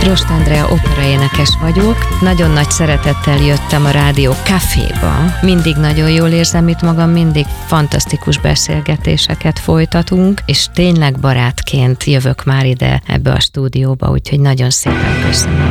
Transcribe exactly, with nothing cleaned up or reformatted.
Rost Andrea operaénekes vagyok. Nagyon nagy szeretettel jöttem a Rádió Caféba. Mindig nagyon jól érzem itt magam, mindig fantasztikus beszélgetéseket folytatunk, és tényleg barátként jövök már ide ebbe a stúdióba, úgyhogy nagyon szépen köszönöm.